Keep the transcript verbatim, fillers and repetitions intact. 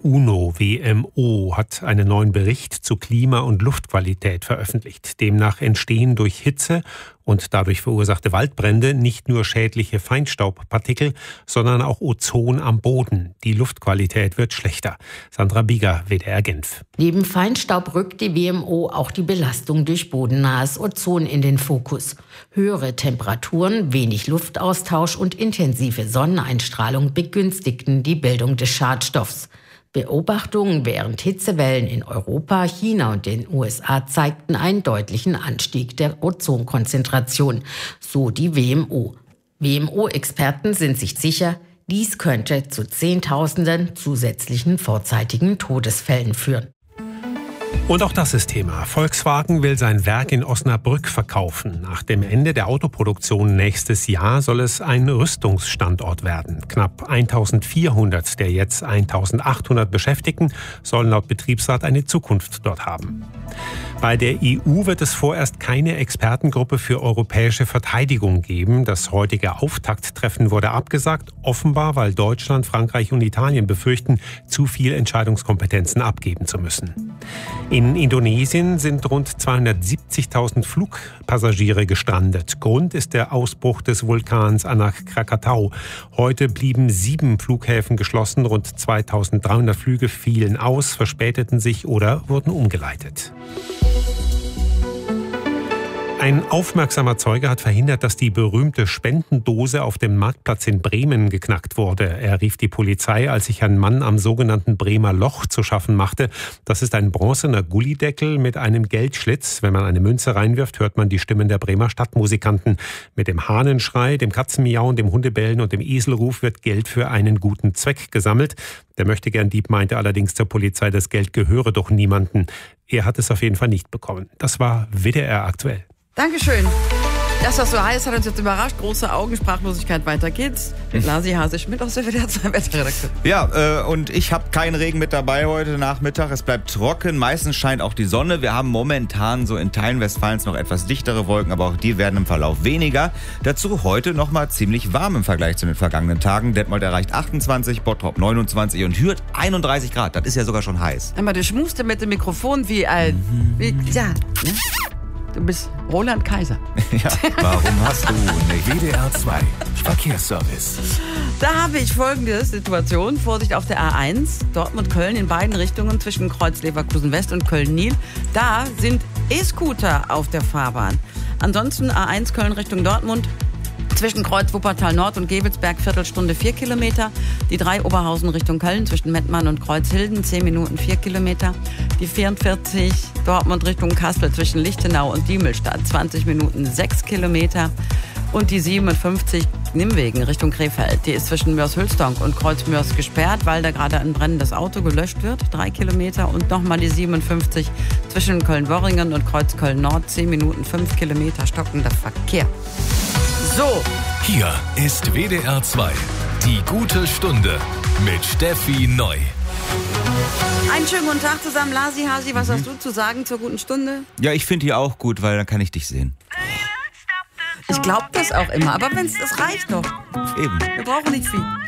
UNO W M O hat einen neuen Bericht zu Klima- und Luftqualität veröffentlicht. Demnach entstehen durch Hitze und dadurch verursachte Waldbrände nicht nur schädliche Feinstaubpartikel, sondern auch Ozon am Boden. Die Luftqualität wird schlechter. Sandra Bieger, W D R Genf. Neben Feinstaub rückt die W M O auch die Belastung durch bodennahes Ozon in den Fokus. Höhere Temperaturen, wenig Luftaustausch und intensive Sonneneinstrahlung begünstigten die Bildung des Schadstoffs. Beobachtungen während Hitzewellen in Europa, China und den U S A zeigten einen deutlichen Anstieg der Ozonkonzentration, so die W M O. W M O-Experten sind sich sicher, dies könnte zu Zehntausenden zusätzlichen vorzeitigen Todesfällen führen. Und auch das ist Thema. Volkswagen will sein Werk in Osnabrück verkaufen. Nach dem Ende der Autoproduktion nächstes Jahr soll es ein Rüstungsstandort werden. Knapp eintausendvierhundert der jetzt eintausendachthundert Beschäftigten sollen laut Betriebsrat eine Zukunft dort haben. Bei der E U wird es vorerst keine Expertengruppe für europäische Verteidigung geben. Das heutige Auftakttreffen wurde abgesagt, offenbar weil Deutschland, Frankreich und Italien befürchten, zu viel Entscheidungskompetenzen abgeben zu müssen. In Indonesien sind rund zweihundertsiebzigtausend Flugpassagiere gestrandet. Grund ist der Ausbruch des Vulkans Anak Krakatau. Heute blieben sieben Flughäfen geschlossen, rund zweitausenddreihundert Flüge fielen aus, verspäteten sich oder wurden umgeleitet. Ein aufmerksamer Zeuge hat verhindert, dass die berühmte Spendendose auf dem Marktplatz in Bremen geknackt wurde. Er rief die Polizei, als sich ein Mann am sogenannten Bremer Loch zu schaffen machte. Das ist ein bronzener Gullideckel mit einem Geldschlitz. Wenn man eine Münze reinwirft, hört man die Stimmen der Bremer Stadtmusikanten. Mit dem Hahnenschrei, dem Katzenmiauen, dem Hundebellen und dem Eselruf wird Geld für einen guten Zweck gesammelt. Der Möchtegern-Dieb meinte allerdings zur Polizei, das Geld gehöre doch niemandem. Er hat es auf jeden Fall nicht bekommen. Das war W D R aktuell. Dankeschön. Das, was so heiß, hat uns jetzt überrascht. Große Augen, Sprachlosigkeit, weiter geht's. Mit Lasi Hase-Schmidt aus der W D R zwei Wetterredaktion. Ja, äh, und ich habe keinen Regen mit dabei heute Nachmittag. Es bleibt trocken. Meistens scheint auch die Sonne. Wir haben momentan so in Teilen Westfalens noch etwas dichtere Wolken, aber auch die werden im Verlauf weniger. Dazu heute nochmal ziemlich warm im Vergleich zu den vergangenen Tagen. Detmold erreicht achtundzwanzig, Bottrop neunundzwanzig und Hürth einunddreißig Grad. Das ist ja sogar schon heiß. Aber du schmust mit dem Mikrofon wie ein... Wie, ja, ne? Du bist Roland Kaiser. Ja, warum hast du nicht? W D R zwei Verkehrsservice. Da habe ich folgende Situation. Vorsicht auf der A eins, Dortmund-Köln in beiden Richtungen zwischen Kreuz Leverkusen-West und Köln-Nil. Da sind E-Scooter auf der Fahrbahn. Ansonsten A eins Köln Richtung Dortmund. Zwischen Kreuz Wuppertal Nord und Gevelsberg Viertelstunde vier Kilometer. Die drei Oberhausen Richtung Köln zwischen Mettmann und Kreuzhilden zehn Minuten vier Kilometer. Die vierundvierzig Dortmund Richtung Kassel zwischen Lichtenau und Diemelstadt zwanzig Minuten sechs Kilometer. Und die siebenundfünfzig Nimwegen Richtung Krefeld. Die ist zwischen Mörs-Hülstonk und Kreuz-Mörs gesperrt, weil da gerade ein brennendes Auto gelöscht wird. Drei Kilometer. Und nochmal die siebenundfünfzig zwischen Köln-Worringen und Kreuz-Köln-Nord. zehn Minuten fünf Kilometer stockender Verkehr. So. Hier ist W D R zwei. Die gute Stunde mit Steffi Neu. Einen schönen guten Tag zusammen. Lasi, Hasi, was mhm. hast du zu sagen zur guten Stunde? Ja, ich finde die auch gut, weil dann kann ich dich sehen. Ich glaube das auch immer, aber wenn's, das reicht doch. Eben. Wir brauchen nicht viel.